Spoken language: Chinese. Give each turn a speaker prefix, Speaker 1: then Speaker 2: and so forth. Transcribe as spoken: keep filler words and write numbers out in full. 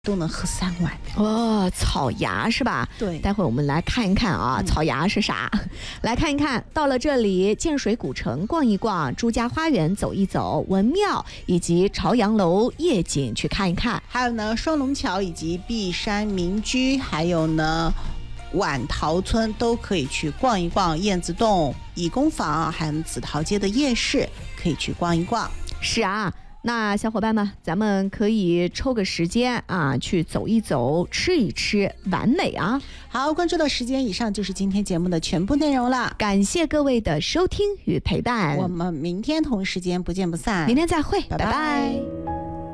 Speaker 1: 都能喝三碗
Speaker 2: 哦，草芽是吧？
Speaker 1: 对，
Speaker 2: 待会儿我们来看一看啊，嗯、草芽是啥？来看一看，到了这里，建水古城逛一逛，朱家花园走一走，文庙以及朝阳楼夜景去看一看，
Speaker 1: 还有呢，双龙桥以及碧山民居，还有呢。晚桃村都可以去逛一逛，燕子洞、义工坊，还有紫桃街的夜市可以去逛一逛。
Speaker 2: 是啊，那小伙伴们，咱们可以抽个时间啊，去走一走，吃一吃，完美啊！
Speaker 1: 好，关注到时间，以上就是今天节目的全部内容了。
Speaker 2: 感谢各位的收听与陪伴，
Speaker 1: 我们明天同一时间不见不散。
Speaker 2: 明天再会，
Speaker 1: 拜拜。
Speaker 2: 拜拜。